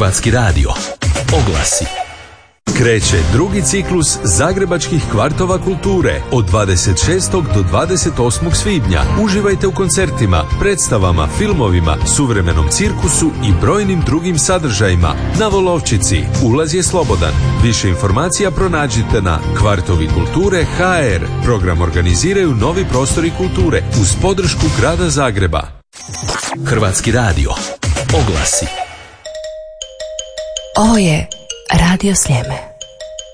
Hrvatski radio. Oglasi. Kreće drugi ciklus Zagrebačkih kvartova kulture od 26. do 28. svibnja. Uživajte u koncertima, predstavama, filmovima, suvremenom cirkusu i brojnim drugim sadržajima. Na Volovčici. Ulaz je slobodan. Više informacija pronađite na kvartovikulture.hr. Program organiziraju Novi prostori kulture uz podršku Grada Zagreba. Hrvatski radio. Oglasi. Ovo je Radio Sljeme.